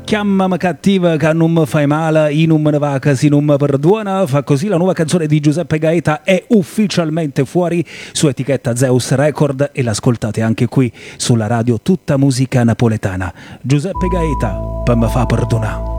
chiamami cattiva che non mi fai male, io non me ne va che si non mi perdona. Fa così la nuova canzone di Giuseppe Gaeta è ufficialmente fuori su etichetta Zeus Record e l'ascoltate anche qui sulla radio Tutta Musica Napoletana. Giuseppe Gaeta, per me fa perdonare.